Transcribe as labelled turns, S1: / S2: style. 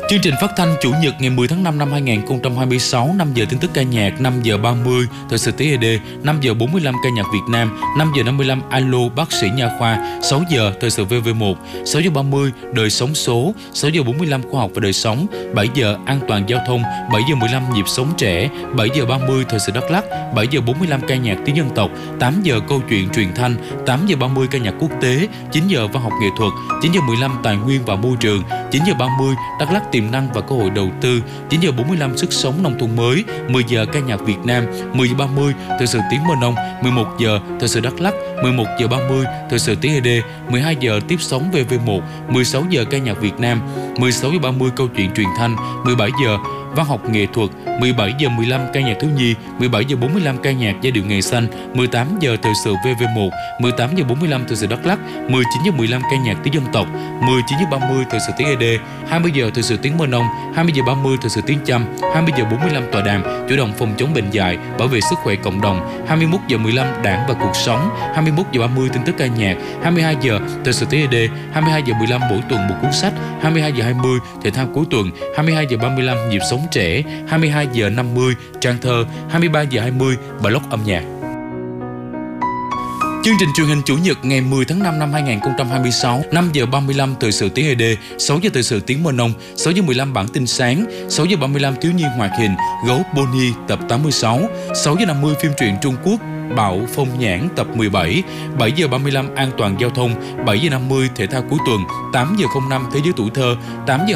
S1: Chương trình phát thanh Chủ nhật ngày 10 tháng 5 năm 2026, 5 giờ tin tức ca nhạc, 5 giờ 30 thời sự TED, 5 giờ 45 ca nhạc Việt Nam, 5 giờ 55 alo bác sĩ nha khoa, 6 giờ thời sự VV1, 6 giờ 30 đời sống số, 6 giờ 45 khoa học và đời sống, 7 giờ an toàn giao thông, 7 giờ 15 nhịp sống trẻ, 7 giờ 30 thời sự Đắk Lắk, 7 giờ 45 ca nhạc tiếng dân tộc, 8 giờ câu chuyện truyền thanh, 8 giờ 30 ca nhạc quốc tế, 9 giờ văn học nghệ thuật, 9 giờ 15 tài nguyên và môi trường, 9 giờ 30 Đắk Lắk tiềm năng và cơ hội đầu tư, 9 giờ 45 sức sống nông thôn mới, 10 giờ ca nhạc Việt Nam, 10 giờ 30 thời sự tiếng Mơ Nông, 11 giờ thời sự Đắk Lắk, 11 giờ 30 thời sự TED, 12 giờ tiếp sóng VV1, 16 giờ ca nhạc Việt Nam, 16 giờ 30 câu chuyện truyền thanh, 17 giờ văn học nghệ thuật, 17 giờ 15 ca nhạc thiếu nhi, 17 giờ 45 ca nhạc giai điệu ngày xanh, 18 giờ thời sự VV1, 18 giờ 45 thời sự Đắk Lắk, 19 giờ 15 ca nhạc tiếng dân tộc, 19 giờ 30 thời sự TED, 20 giờ thời sự tiếng Mơ Nông, 20 giờ 30 thời sự tiếng Chăm, 20 giờ 45 tọa đàm chủ động phòng chống bệnh dại, bảo vệ sức khỏe cộng đồng, 21 giờ 15 Đảng và cuộc sống, 21 giờ 30 tin tức ca nhạc, 22 giờ thời sự TED, 22 giờ 15 mỗi tuần một cuốn sách, 22 giờ 20 thể thao cuối tuần, 22 giờ 35 nhịp sống trẻ, 22 giờ 50 trang thơ, 23 giờ 20 blog âm nhạc. Chương trình truyền hình Chủ nhật ngày 10 tháng 5 năm 2026, 5 giờ 35 thời sự tiếng ED, 6 giờ thời sự tiếng Mơ Nông, 6 giờ 15 bản tin sáng, 6 giờ 35 thiếu nhi hoạt hình Gấu Bonnie tập 86, 6 giờ 50 phim truyện Trung Quốc Bão Phong Nhãn tập 17, 7 giờ 35 an toàn giao thông, 7 giờ 50 thể thao cuối tuần, 8 giờ 05 thế giới tuổi thơ, 8 giờ